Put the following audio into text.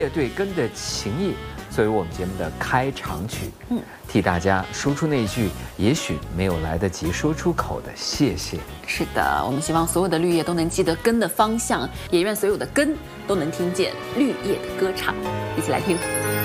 乐队跟的情谊作为我们节目的开场曲，替大家说出那句也许没有来得及说出口的谢谢。 是的，我们希望所有的绿叶都能记得根的方向，也愿所有的根都能听见绿叶的歌唱。一起来听。